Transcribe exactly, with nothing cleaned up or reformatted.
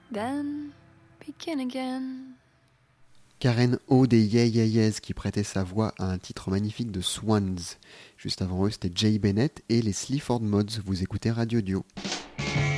then begin again. Karen O des Yeah Yeah Yeahs qui prêtait sa voix à un titre magnifique de Swans. Juste avant eux, c'était Jay Bennett et les Sleaford Mods. Vous écoutez Radio Dio.